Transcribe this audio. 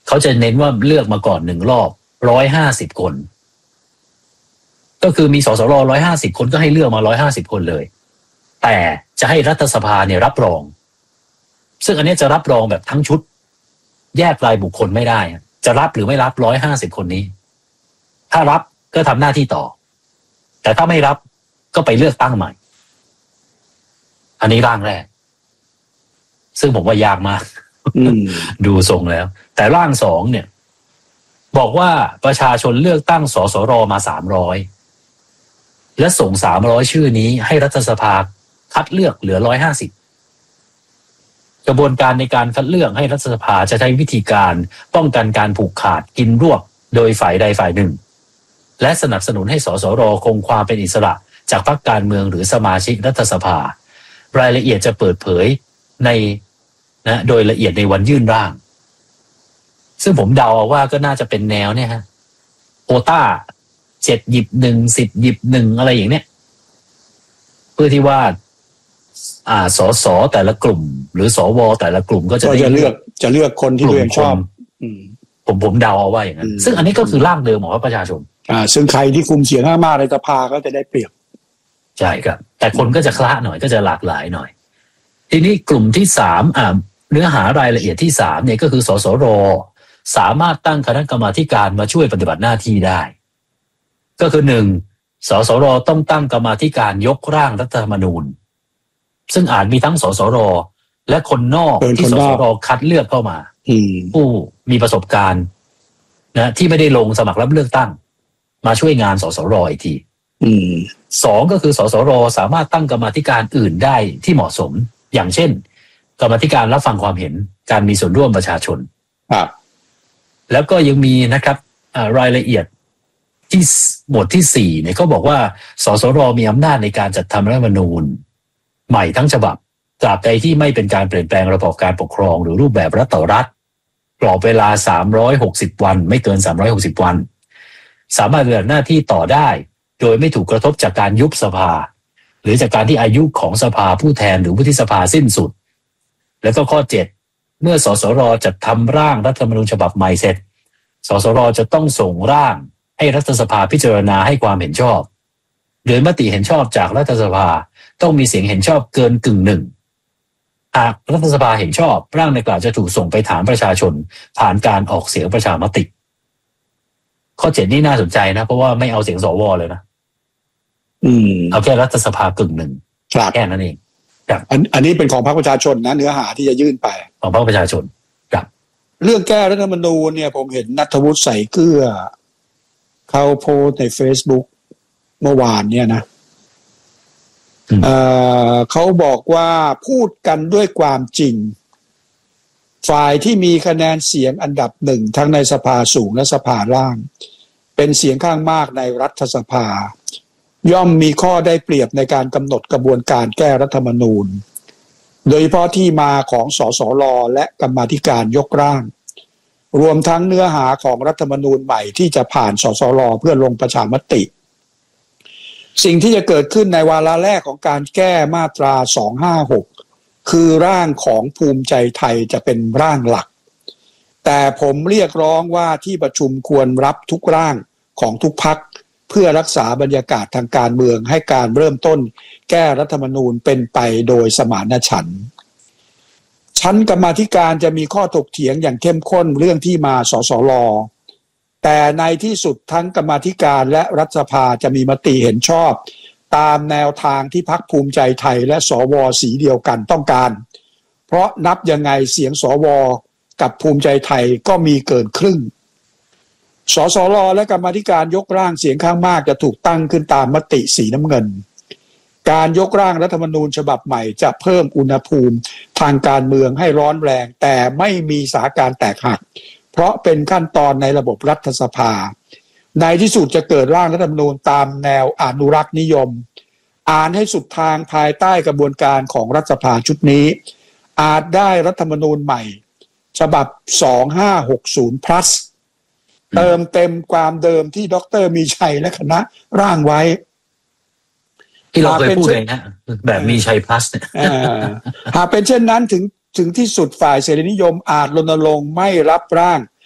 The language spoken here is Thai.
เขาจะเน้นว่าเลือกมาก่อน1 รอบ150 คนก็คือมีสสร150 คนก็ให้เลือกมา150 คนเลยแต่จะให้รัฐสภาเนี่ยรับรองซึ่งอันนี้จะรับรองแบบทั้งชุดแยกรายบุคคลไม่ได้จะรับหรือไม่รับ150 คนนี้ถ้ารับก็ทำหน้าที่ต่อแต่ถ้าไม่รับก็ไปเลือกตั้งใหม่อันนี้ร่างแรกซึ่งผมว่ายากมาก ดูทรงแล้วแต่ร่าง2เนี่ยบอกว่าประชาชนเลือกตั้งสสรมา300และส่ง300ชื่อนี้ให้รัฐสภาคัดเลือกเหลือ150กระบวนการในการคัดเลือกให้รัฐสภาจะใช้วิธีการป้องกันการผูกขาดกินรวบโดยฝ่ายใดฝ่ายหนึ่งและสนับสนุนให้สสรคงความเป็นอิสระจากพรรคการเมืองหรือสมาชิกรัฐสภารายละเอียดจะเปิดเผยในโดยละเอียดในวันยื่นร่างซึ่งผมเดาว่าก็น่าจะเป็นแนวเนี่ยฮะโควต้า7 หยิบ 1 10 หยิบ 1อะไรอย่างเนี้ยเพื่อที่ว่าสสแต่ละกลุ่มหรือสวแต่ละกลุ่มก็จะเลือกคนที่ตัวเองชอบผมเดาเอาว่าอย่างนั้นซึ่งอันนี้ก็คือร่างเดิมของประชาชนซึ่งใครที่คุมเสียงข้างมากในสภาก็จะได้เปรียบใช่ครับแต่คนก็จะคละหน่อยก็จะหลากหลายหน่อยทีนี้กลุ่มที่3เนื้อหารายละเอียดที่3เนี่ยก็คือสสรสามารถตั้งคณะกรรมาธิการมาช่วยปฏิบัติหน้าที่ได้ก็คือ1สสรต้องตั้งกรรมาธิการยกร่างรัฐธรรมนูญซึ่งอาจมีทั้งสสรและคนนอกที่สสรคัดเลือกเข้ามาผู้มีประสบการณ์ที่ไม่ได้ลงสมัครรับเลือกตั้งมาช่วยงานสสรอีกที2ก็คือสสรสามารถตั้งกรรมาธิการอื่นได้ที่เหมาะสมอย่างเช่นกรรมาธิการรับฟังความเห็นการมีส่วนร่วมประชาชนแล้วก็ยังมีนะครับรายละเอียดที่หมวดที่4เนี่ยเขาบอกว่าสสรมีอำนาจในการจัดทำรัฐธรรมนูญใหม่ทั้งฉบับตราบใดที่ไม่เป็นการเปลี่ยนแปลงระบอบการปกครองหรือรูปแบบรัฐต่อรัฐกรอบเวลา360 วันไม่เกิน360 วันสามารถปฏิบัติหน้าที่ต่อได้โดยไม่ถูกกระทบจากการยุบสภาหรือจากการที่อายุของสภาผู้แทนหรือวุฒิสภาสิ้นสุดแล้วก็ข้อ7เมื่อสสรจัดทำร่างรัฐธรรมนูญฉบับใหม่เสร็จสสรจะต้องส่งร่างให้รัฐสภาพิจารณาให้ความเห็นชอบโดยมติเห็นชอบจากรัฐสภาต้องมีเสียงเห็นชอบเกิน1/4หากรัฐสภาเห็นชอบร่างดังกล่าวจะถูกส่งไปถามประชาชนผ่านการออกเสียงประชามติข้อ7นี่น่าสนใจนะเพราะว่าไม่เอาเสียงสวเลยนะเอาแค่รัฐสภากึ่งหนึ่งแค่นั้นเองครับอันนี้เป็นของพรรคประชาชนนะเนื้อหาที่จะยื่นไปของพรรคประชาชนครับเรื่องแก้รัฐธรรมนูญเนี่ยผมเห็นณัฐวุฒิใส่เกลือเขาโพสใน Facebook เมื่อวานเนี่ยนะเขาบอกว่าพูดกันด้วยความจริงฝ่ายที่มีคะแนนเสียงอันดับ1ทั้งในสภาสูงและสภาล่างเป็นเสียงข้างมากในรัฐสภาย่อมมีข้อได้เปรียบในการกำหนดกระบวนการแก้รัฐธรรมนูญโดยเฉพาะที่มาของสสรและกรรมาธิการยกร่างรวมทั้งเนื้อหาของรัฐธรรมนูญใหม่ที่จะผ่านสสรเพื่อลงประชามติสิ่งที่จะเกิดขึ้นในวาระแรกของการแก้มาตรา256คือร่างของภูมิใจไทยจะเป็นร่างหลักแต่ผมเรียกร้องว่าที่ประชุมควรรับทุกร่างของทุกพรรคเพื่อรักษาบรรยากาศทางการเมืองให้การเริ่มต้นแก้รัฐธรรมนูญเป็นไปโดยสมานฉันท์ชั้นกรรมาธิการจะมีข้อถกเถียงอย่างเข้มข้นเรื่องที่มาสสรแต่ในที่สุดทั้งกรรมาธิการและรัฐสภาจะมีมติเห็นชอบตามแนวทางที่พรรคภูมิใจไทยและสวสีเดียวกันต้องการเพราะนับยังไงเสียงสวกับภูมิใจไทยก็มีเกินครึ่งสสรและกรรมาธิการยกร่างเสียงข้างมากจะถูกตั้งขึ้นตามมติสีน้ำเงินการยกร่างรัฐธรรมนูญฉบับใหม่จะเพิ่มอุณหภูมิทางการเมืองให้ร้อนแรงแต่ไม่มีสถานการณ์แตกหักเพราะเป็นขั้นตอนในระบบรัฐสภาในที่สุดจะเกิดร่างรัฐธรรมนูญตามแนวอนุรักษ์นิยมอ่านให้สุดทางภายใต้กระบวนการของรัฐสภาชุดนี้อาจได้รัฐธรรมนูญใหม่ฉบับ2560 plus เติมเต็มความเดิมที่ดร.มีชัยและคณะร่างไว้ที่เราเคยพูดเองนะแบบมีชัย plus เนี่ยหากเป็นเช่นนั้นถึงที่สุดฝ่ายเสรีนิยมอาจรณรงค์ไม่รับร่าง